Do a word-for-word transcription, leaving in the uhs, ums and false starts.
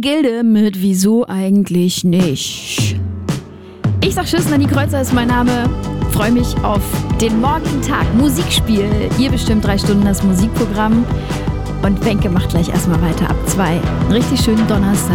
Gilde mit Wieso eigentlich nicht. Ich sag Tschüss, Nanny Kreuzer ist mein Name. Freue mich auf den morgigen Tag. Musikspiel. Ihr bestimmt drei Stunden das Musikprogramm. Und Wenke macht gleich erstmal weiter ab zwei. Einen richtig schönen Donnerstag.